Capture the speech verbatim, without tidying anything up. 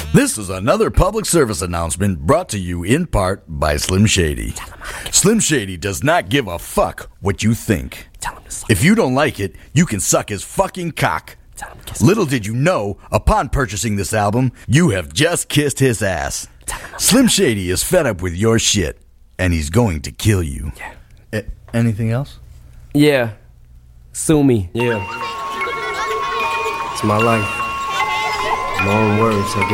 This is another public service announcement brought to you in part by Slim Shady. Slim Shady does not give a fuck what you think. If you don't like it, you can suck his fucking cock. Little did you know, upon purchasing this album, you have just kissed his ass. Slim Shady is fed up with your shit, and he's going to kill you. A- anything else? Yeah. Sue me. Yeah. It's my life. My own words, I guess.